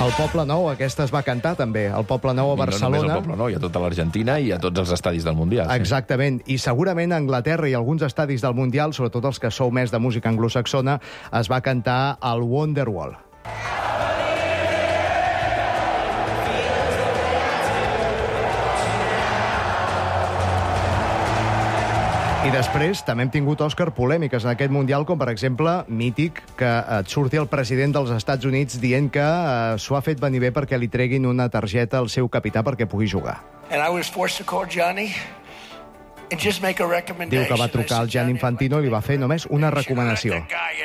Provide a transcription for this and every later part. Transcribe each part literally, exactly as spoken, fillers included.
El Poble Nou, aquesta es va cantar també, el Poble Nou a Barcelona. No només el Poble Nou, i a tota l'Argentina i a tots els estadis del Mundial. Sí. Exactament, i segurament a Anglaterra i alguns estadis del Mundial, sobretot els que sou més de música anglosaxona, es va cantar el Wonderwall. I després també hem tingut, Òscar, polèmiques en aquest Mundial, com per exemple, mític, que et surti el president dels Estats Units dient que eh, s'ho ha fet venir bé perquè li treguin una targeta al seu capità perquè pugui jugar. And I was forced to call Johnny and just make a recommendation. Diu que va trucar al Gianni Infantino i li va fer només una recomanació.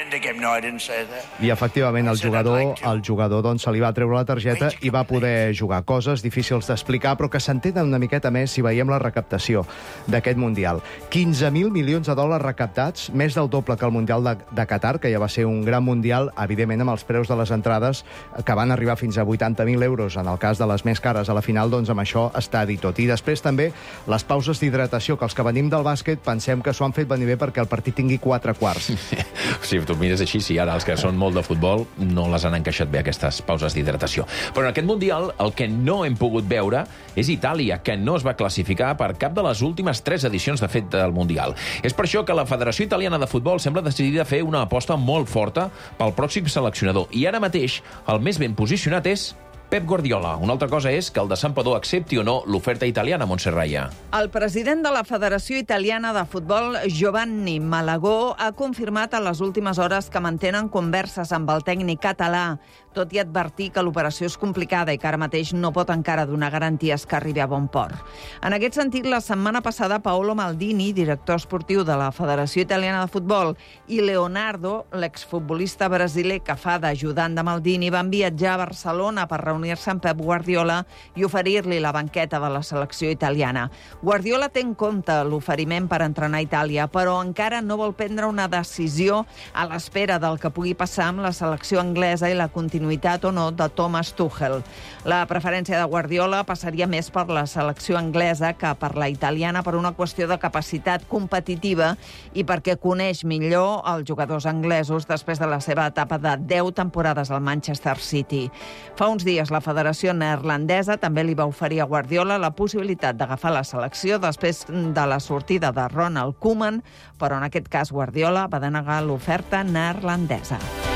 I efectivament el jugador, el jugador doncs, se li va treure la targeta i va poder jugar. Coses difícils d'explicar, però que s'entenen una miqueta més si veiem la recaptació d'aquest Mundial. quinze mil milions de dòlars recaptats, més del doble que el Mundial de, de Qatar, que ja va ser un gran Mundial, evidentment amb els preus de les entrades que van arribar fins a vuitanta mil euros. En el cas de les més cares a la final, doncs amb això està dit tot. I després també les pauses d'hidratació, que els que venim del bàsquet pensem que s'ho han fet venir bé perquè el partit tingui quatre quarts. Sí, tu mires així, sí, ara els que són molt de futbol no les han encaixat bé, aquestes pauses d'hidratació. Però en aquest Mundial el que no hem pogut veure és Itàlia, que no es va classificar per cap de les últimes tres edicions de fet del Mundial. És per això que la Federació Italiana de Futbol sembla decidida a fer una aposta molt forta pel pròxim seleccionador. I ara mateix el més ben posicionat és Pep Guardiola. Una altra cosa és que el de Santpedor accepti o no l'oferta italiana, Montse Raya. El president de la Federació Italiana de Futbol, Giovanni Malagó, ha confirmat a les últimes hores que mantenen converses amb el tècnic català, tot i advertir que l'operació és complicada i que ara mateix no pot encara donar garanties que arribi a bon port. En aquest sentit, la setmana passada, Paolo Maldini, director esportiu de la Federació Italiana de Futbol, i Leonardo, l'exfutbolista brasiler que fa d'ajudant de Maldini, van viatjar a Barcelona per reunir-se amb Pep Guardiola i oferir-li la banqueta de la selecció italiana. Guardiola té en compte l'oferiment per entrenar a Itàlia, però encara no vol prendre una decisió a l'espera del que pugui passar amb la selecció anglesa i la continuïtat o no de Thomas Tuchel. La preferència de Guardiola passaria més per la selecció anglesa que per la italiana per una qüestió de capacitat competitiva i perquè coneix millor els jugadors anglesos després de la seva etapa de deu temporades al Manchester City. Fa uns dies la Federació Neerlandesa també li va oferir a Guardiola la possibilitat d'agafar la selecció després de la sortida de Ronald Koeman, però en aquest cas Guardiola va denegar l'oferta neerlandesa.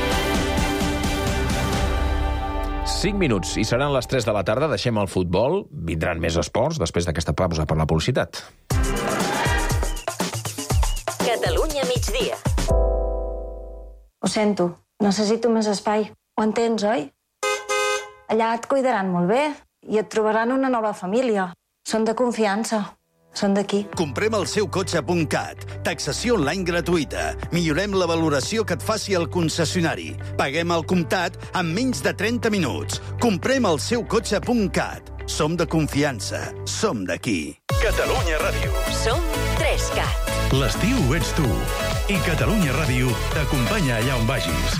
cinc minuts i seran les tres de la tarda. Deixem el futbol. Vindran més esports després d'aquesta pausa per la publicitat. Catalunya migdia. Ho sento, necessito més espai. Ho entens, oi? Allà et cuidaran molt bé i et trobaran una nova família. Són de confiança. Són d'aquí. Comprem el seu cotxe punt cat. Taxació online gratuïta. Millorem la valoració que et faci el concessionari. Paguem al comptat en menys de trenta minuts. Comprem el seu cotxe punt cat. Som de confiança. Som d'aquí. Catalunya Ràdio. Som tres cat. L'estiu ets tu. I Catalunya Ràdio t'acompanya allà on vagis.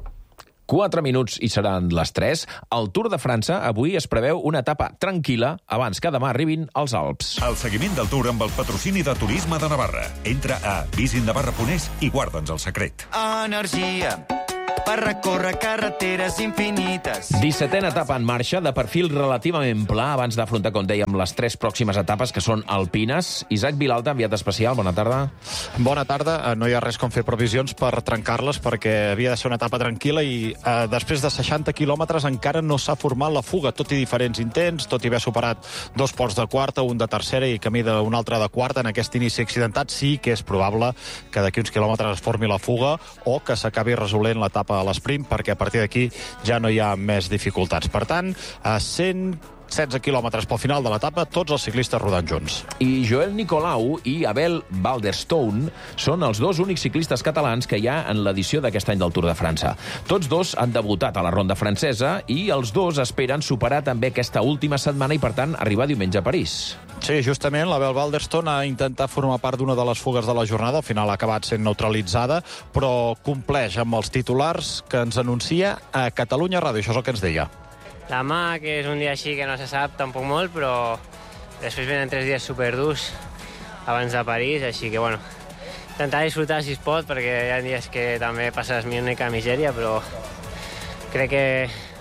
Quatre minuts i seran les tres. Al Tour de França avui es preveu una etapa tranquil·la abans que demà arribin als Alps. El seguiment del Tour amb el patrocini de Turisme de Navarra. Entra a visit navarra punt es i guarda'ns el secret. Energia per recórrer carreteres infinites. dissetena etapa en marxa, de perfil relativament pla, abans d'afrontar, com dèiem, les tres pròximes etapes, que són alpines. Isaac Vilalta, enviat especial, bona tarda. Bona tarda. No hi ha res com fer previsions per trencar-les, perquè havia de ser una etapa tranquil·la i eh, després de seixanta quilòmetres encara no s'ha format la fuga, tot i diferents intents, tot i haver superat dos ports de quarta, un de tercera i camí d'un altre de quarta. En aquest inici accidentat sí que és probable que d'aquí uns quilòmetres es formi la fuga o que s'acabi resolent l'etapa a l'esprint, perquè a partir d'aquí ja no hi ha més dificultats. Per tant, a cent setze quilòmetres pel final de l'etapa, tots els ciclistes rodant junts. I Joel Nicolau i Abel Balderstone són els dos únics ciclistes catalans que hi ha en l'edició d'aquest any del Tour de França. Tots dos han debutat a la ronda francesa i els dos esperen superar també aquesta última setmana i, per tant, arribar diumenge a París. Sí, justament, l'Abel Balderstone ha intentat formar part d'una de les fugues de la jornada, al final ha acabat sent neutralitzada, però compleix amb els titulars que ens anuncia a Catalunya Ràdio. Això és el que ens deia. Demà, que és un dia així que no se sap tampoc molt, però després venen tres dies superdurs abans de París, així que, bueno, intentar disfrutar si es pot, perquè hi ha dies que també passes una mica misèria, però crec que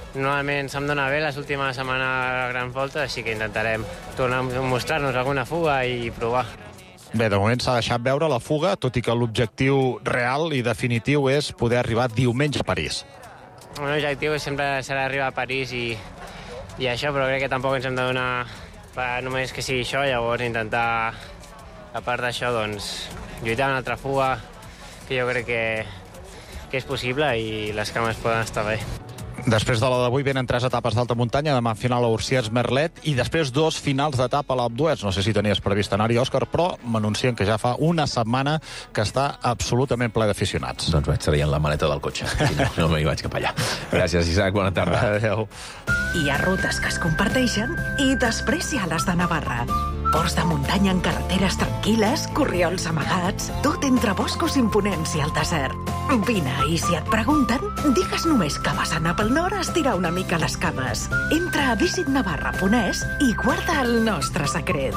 normalment se'm dona bé les últimes setmanes a la Gran Volta, així que intentarem tornar a mostrar-nos alguna fuga i provar. Bé, de moment s'ha deixat veure la fuga, tot i que l'objectiu real i definitiu és poder arribar diumenge a París. El meu objectiu sempre serà arribar a París i, i això, però crec que tampoc ens hem de donar per només que sigui això, llavors intentar, a part d'això, doncs, lluitar una altra fuga, que jo crec que, que és possible i les cames poden estar bé. Després de la d'avui venen tres etapes d'alta muntanya, demà final a Urciers-Merlet i després dos finals d'etapa a l'Alpe d'Huez. No sé si tenies previst anar-hi, Òscar, però m'anuncien que ja fa una setmana que està absolutament ple d'aficionats. Doncs vaig traient la maleta del cotxe. No, no m'hi vaig cap allà. Gràcies, Isaac. Bona tarda. Adéu. Hi ha rutes que es comparteixen i després hi ha les de Navarra. Ports de muntanya en carreteres tranquil·les, corriols amagats, tot entre boscos imponents i el desert. Vine, i si et pregunten, digues només que vas anar pel nord a estirar una mica les cames. Entra a visit navarra punt es i guarda el nostre secret.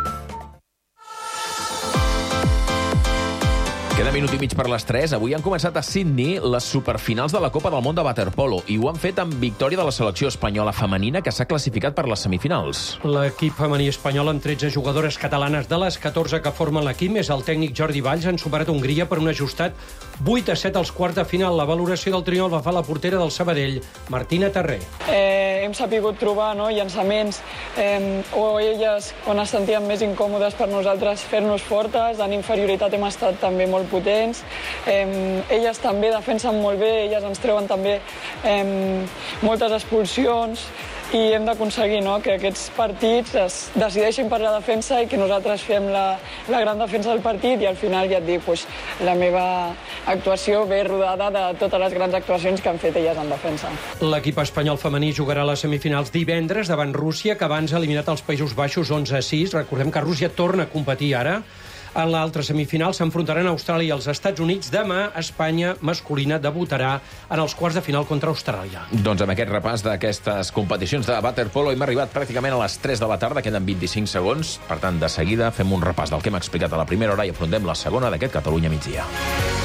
Queda minut i mig per les tres. Avui han començat a Sydney les superfinals de la Copa del Món de waterpolo i ho han fet amb victòria de la selecció espanyola femenina que s'ha classificat per les semifinals. L'equip femení espanyol amb tretze jugadores catalanes de les catorze que formen l'equip, més el tècnic Jordi Valls, han superat Hongria per un ajustat vuit a set als quarts de final. La valoració del triomf la fa la portera del Sabadell, Martina Terré. Eh, hem sapigut trobar no, llançaments eh, o elles on es sentien més incòmodes per nosaltres fer-nos fortes. En inferioritat hem estat també molt potents. Eh, elles també defensen molt bé, elles ens treuen també eh, moltes expulsions i hem d'aconseguir no, que aquests partits es decideixin per la defensa i que nosaltres fem la, la gran defensa del partit i al final ja et dic, pues, la meva actuació ve rodada de totes les grans actuacions que han fet elles en defensa. L'equip espanyol femení jugarà a les semifinals divendres davant Rússia, que abans ha eliminat els Països Baixos onze a sis. Recordem que Rússia torna a competir ara. En l'altra semifinal s'enfrontaran Austràlia i els Estats Units. Demà, Espanya masculina debutarà en els quarts de final contra Austràlia. Doncs amb aquest repàs d'aquestes competicions de waterpolo hem arribat pràcticament a les tres de la tarda, queden vint-i-cinc segons. Per tant, de seguida fem un repàs del que hem explicat a la primera hora i afrontem la segona d'aquest Catalunya migdia.